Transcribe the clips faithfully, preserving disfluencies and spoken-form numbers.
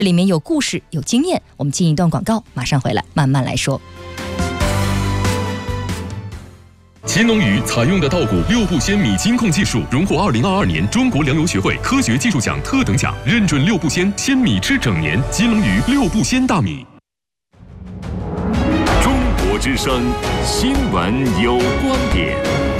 里面有故事有经验。我们进一段广告，马上回来慢慢来说。 秦龙鱼采用的稻谷六步鲜米金控技术，荣获二零二二年中国粮油学会科学技术奖特等奖，认准六步鲜，鲜米吃整年。金龙鱼六步鲜大米。 中国之声，新闻有观点。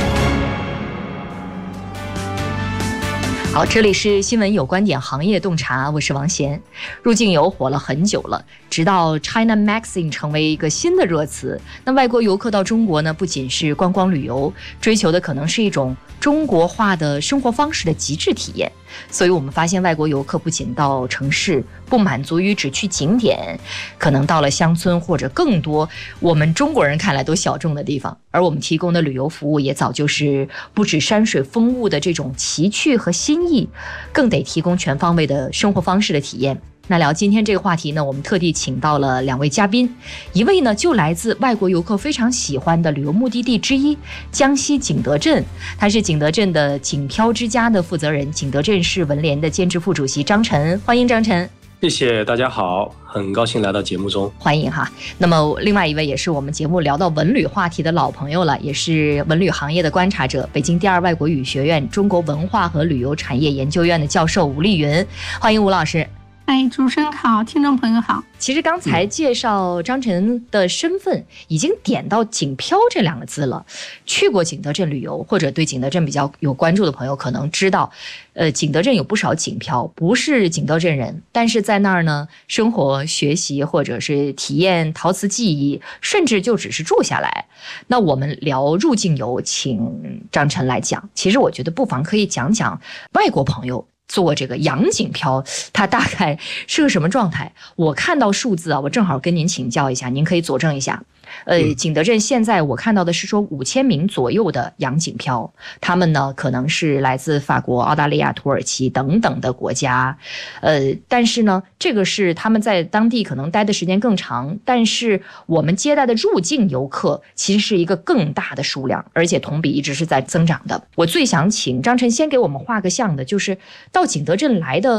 好，这里是新闻有观点行业洞察，我是王贤。入境游火了很久了，直到 China Maxing 成为一个新的热词。那外国游客到中国呢，不仅是观光旅游，追求的可能是一种中国化的生活方式的极致体验。所以我们发现外国游客不仅到城市，不满足于只去景点，可能到了乡村或者更多我们中国人看来都小众的地方。而我们提供的旅游服务也早就是不止山水风物的这种奇趣和新意，更得提供全方位的生活方式的体验。那聊今天这个话题呢，我们特地请到了两位嘉宾，一位呢就来自外国游客非常喜欢的旅游目的地之一江西景德镇，他是景德镇的景漂之家的负责人，景德镇市文联的兼职副主席张晨，欢迎张晨。 谢谢大家好，很高兴来到节目中， 欢迎哈。那么另外一位也是我们节目聊到文旅话题的老朋友了，也是文旅行业的观察者，北京第二外国语学院中国文化和旅游产业研究院的教授吴丽云，欢迎吴老师。 哎，主持人好，听众朋友好。 其实刚才介绍张晨的身份已经点到景漂这两个字了。去过景德镇旅游或者对景德镇比较有关注的朋友可能知道，呃，景德镇有不少景漂，不是景德镇人，但是在那儿呢，生活、学习或者是体验陶瓷技艺，甚至就只是住下来。那我们聊入境游，请张晨来讲。其实我觉得不妨可以讲讲外国朋友做这个洋景漂，它大概是个什么状态？我看到数字啊，我正好跟您请教一下，您可以佐证一下。呃，景德镇现在我看到的是说五千名左右的洋景漂，他们呢可能是来自法国、澳大利亚、土耳其等等的国家，呃，但是呢，这个是他们在当地可能待的时间更长，但是我们接待的入境游客其实是一个更大的数量，而且同比一直是在增长的。我最想请张晨先给我们画个像的，就是到景德镇来的